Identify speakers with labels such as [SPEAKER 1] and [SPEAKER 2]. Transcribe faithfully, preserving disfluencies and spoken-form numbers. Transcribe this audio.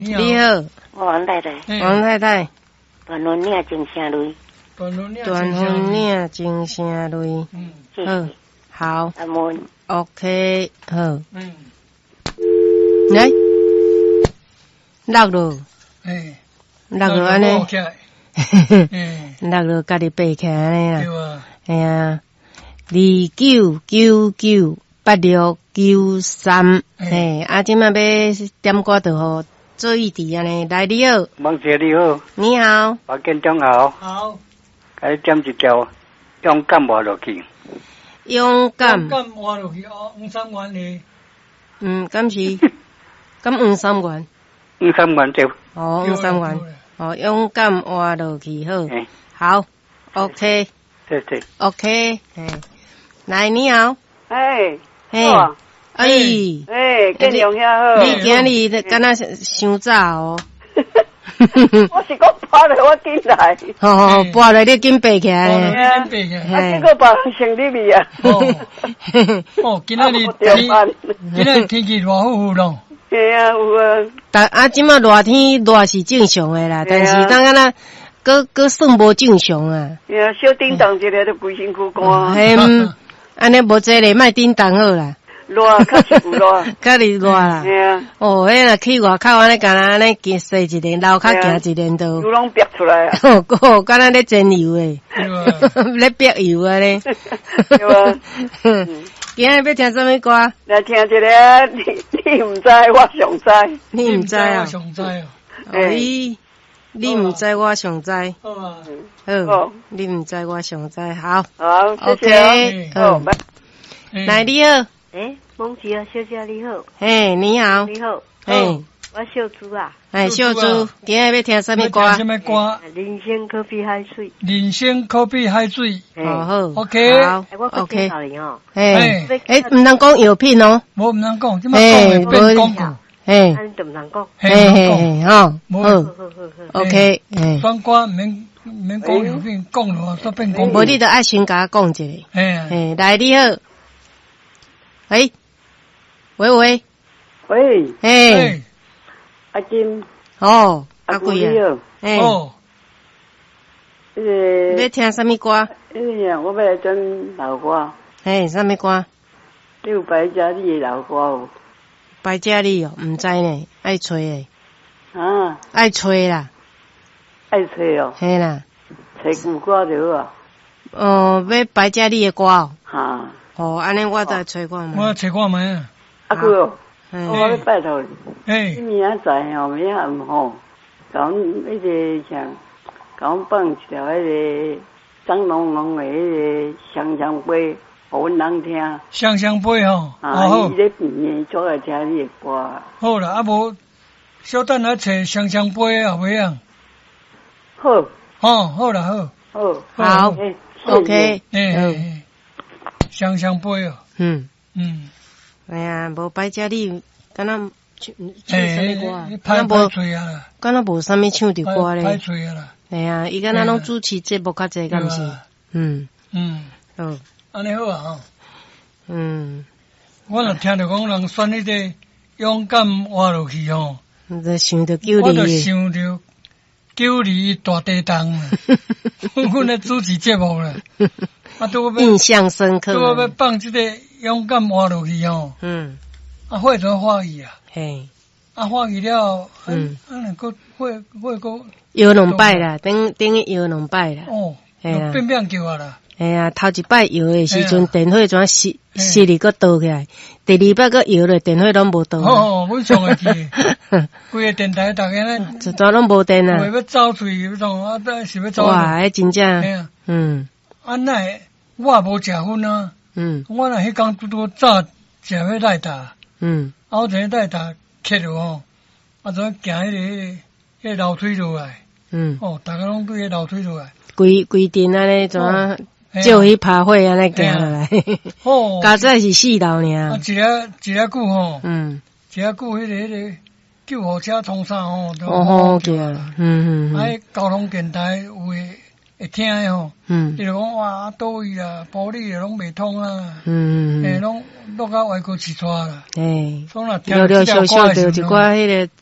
[SPEAKER 1] 你好，
[SPEAKER 2] 我王太太，
[SPEAKER 1] 王太太，
[SPEAKER 2] 段轮领真声雷，
[SPEAKER 3] 段轮领
[SPEAKER 1] 段轮领真声雷，
[SPEAKER 3] 嗯，
[SPEAKER 2] 谢谢。
[SPEAKER 1] 好，
[SPEAKER 2] 阿门。
[SPEAKER 1] OK， 好，
[SPEAKER 3] 嗯，
[SPEAKER 1] 来，落落，
[SPEAKER 3] 哎，
[SPEAKER 1] 落落安尼，
[SPEAKER 3] 嗯，
[SPEAKER 1] 落落家己背起来安尼啦，
[SPEAKER 3] 对啊，
[SPEAKER 1] 哎呀，二九九九八六九三，嘿，啊，即摆要点歌就好。做义弟安尼，来你好，
[SPEAKER 4] 王姐你好，
[SPEAKER 1] 你好，
[SPEAKER 4] 我建中好，
[SPEAKER 3] 好，
[SPEAKER 4] 来点一条勇敢活落去，
[SPEAKER 1] 勇敢，
[SPEAKER 3] 勇敢活落去哦，五三元的，
[SPEAKER 1] 嗯，敢是，敢五三元，
[SPEAKER 4] 五三元对，
[SPEAKER 1] 哦，五三元，哦，勇敢活落去好，好 ，OK，
[SPEAKER 4] 对对
[SPEAKER 1] ，OK， 嘿，来你好，
[SPEAKER 5] 哎，
[SPEAKER 1] 嘿，哎，
[SPEAKER 5] 哎，建中遐好，
[SPEAKER 1] 你今日敢若伤早哦。
[SPEAKER 5] 我是讲搬来我进来，
[SPEAKER 1] 哦，搬来你紧爬起来，
[SPEAKER 3] 紧爬起来，
[SPEAKER 5] 啊，结果别人先入去啊。
[SPEAKER 3] 哦，哦，今仔日天，今仔日天气热乎乎咯。
[SPEAKER 5] 系啊，有啊。
[SPEAKER 1] 但啊，即马热天热是正常诶啦，但是当然啦，搁搁算无正常啊。
[SPEAKER 5] 系啊，小叮当一个都规身躯干。
[SPEAKER 1] 嘿，安尼无济咧，莫叮当好啦。
[SPEAKER 5] 热，较是有热，
[SPEAKER 1] 较是热啦。
[SPEAKER 5] 系啊。
[SPEAKER 1] 哦，迄若去外口安尼，干那安尼行洗一连楼骹行一连都。
[SPEAKER 5] 油拢逼出来啊。
[SPEAKER 1] 哦，个干那咧煎油诶，咧逼油啊咧。
[SPEAKER 5] 对啊。
[SPEAKER 1] 今日要听什么歌？
[SPEAKER 5] 来听一个，你你毋知，我上知。
[SPEAKER 1] 你毋知啊？
[SPEAKER 3] 上知啊。
[SPEAKER 1] 你你毋知，我上知。
[SPEAKER 3] 好啊。
[SPEAKER 1] 好，你毋知，我上知。好。
[SPEAKER 5] 好
[SPEAKER 1] ，OK。好，
[SPEAKER 5] 拜。
[SPEAKER 1] 来，你好。
[SPEAKER 6] 诶，蒙吉尔小姐你好。
[SPEAKER 1] 嘿，你好。
[SPEAKER 6] 你好。
[SPEAKER 1] 嘿，
[SPEAKER 6] 我秀珠啊。
[SPEAKER 1] 哎，秀珠，今日要听什么歌？
[SPEAKER 3] 什么歌？
[SPEAKER 6] 人生可比海水。
[SPEAKER 3] 人生可比海水。
[SPEAKER 1] 哦好。
[SPEAKER 3] OK。
[SPEAKER 1] 好。
[SPEAKER 6] 我介绍你哦。
[SPEAKER 1] 哎，哎，唔能讲药品哦。
[SPEAKER 3] 无唔能讲，即马讲会变广告。
[SPEAKER 1] 嘿。
[SPEAKER 6] 安就唔能讲。
[SPEAKER 1] 嘿嘿嘿，好。
[SPEAKER 3] 好。
[SPEAKER 1] OK。哎。
[SPEAKER 3] 双歌免免讲药品，讲落都变广告。
[SPEAKER 1] 无你得爱先甲我讲一下。
[SPEAKER 3] 哎。
[SPEAKER 1] 哎，来你好。喂，喂喂，
[SPEAKER 5] 喂，
[SPEAKER 1] 哎，
[SPEAKER 5] 阿金，
[SPEAKER 1] 哦，阿贵啊，
[SPEAKER 3] 哎，哦，
[SPEAKER 5] 那个
[SPEAKER 1] 要听什么歌？
[SPEAKER 5] 那个我要来转老歌，
[SPEAKER 1] 哎，什么歌？
[SPEAKER 5] 你有白家里的老歌无？
[SPEAKER 1] 白家里哦，唔知呢，爱吹诶，
[SPEAKER 5] 啊，
[SPEAKER 1] 爱吹啦，
[SPEAKER 5] 爱吹哦，
[SPEAKER 1] 嘿啦，
[SPEAKER 5] 吹古歌就好啊。
[SPEAKER 1] 哦，要白家里的歌哦，
[SPEAKER 5] 哈。
[SPEAKER 1] 哦，安尼我再找看
[SPEAKER 3] 嘛。我找看觅啊。
[SPEAKER 5] 阿哥哦，我咧拜托你。
[SPEAKER 3] 哎。
[SPEAKER 5] 你明仔载吼，明仔暗吼，甲阮迄个像，甲阮放一条迄个张龙龙的迄个香香杯，互阮人听。
[SPEAKER 3] 香香杯吼。
[SPEAKER 5] 啊，伊咧边诶，做来听你的歌。
[SPEAKER 3] 好啦，啊无，小等来找香香杯后尾啊。
[SPEAKER 5] 好。
[SPEAKER 3] 哦，好啦，好。
[SPEAKER 5] 好。
[SPEAKER 1] 好。OK。
[SPEAKER 3] 哎。香香杯哦，
[SPEAKER 1] 嗯
[SPEAKER 3] 嗯，
[SPEAKER 1] 哎呀，无摆遮你，敢若唱唱什么歌啊？
[SPEAKER 3] 敢若无吹啊，
[SPEAKER 1] 敢若无啥物唱着歌咧。
[SPEAKER 3] 歹吹啊啦。
[SPEAKER 1] 哎呀，伊敢若拢主持节目较济，敢是？嗯
[SPEAKER 3] 嗯，
[SPEAKER 1] 好，
[SPEAKER 3] 安尼好啊吼。
[SPEAKER 1] 嗯，
[SPEAKER 3] 我若听着讲人选迄个勇敢活落去吼，
[SPEAKER 1] 就想着九里，
[SPEAKER 3] 我就想着九里大地动，阮咧主持节目啦。啊，都
[SPEAKER 1] 印象深刻。
[SPEAKER 3] 都要放这个勇敢活落去哦。嗯。啊，会怎欢喜啊？
[SPEAKER 1] 嘿。
[SPEAKER 3] 啊，欢喜了，嗯，啊，能够会会个。
[SPEAKER 1] 摇两摆啦，等等于摇两摆啦。
[SPEAKER 3] 哦。系啦。变变叫啊啦。
[SPEAKER 1] 哎呀，头一摆摇的时阵，电火怎熄熄哩个倒起来，第二摆个摇咧，电火拢无倒。
[SPEAKER 3] 哦，阮上会记。规个电台大家咧。
[SPEAKER 1] 一段拢无电啊。
[SPEAKER 3] 为要走出去，种啊，但是要走。
[SPEAKER 1] 哇，迄真正。嗯。
[SPEAKER 3] 啊，那我也无食薰啊。嗯。我若迄工拄拄早食迄赖达。嗯。啊，我坐赖达吃着吼，啊，怎行迄个迄楼梯落来。嗯。哦，大家拢对迄楼梯落来。规
[SPEAKER 1] 规阵安尼怎啊？就迄爬火安尼行落来。哦。加早是四楼尔。
[SPEAKER 3] 啊，一个一个久吼。嗯。一个久迄个迄个救护车通啥吼？
[SPEAKER 1] 哦好个。嗯嗯。
[SPEAKER 3] 啊，交通电台有诶。会听诶吼，嗯，伊就讲哇，倒位啊，玻璃拢未通啊，嗯，诶，拢落到外国去抓啦，诶，
[SPEAKER 1] 了了小小着一寡迄个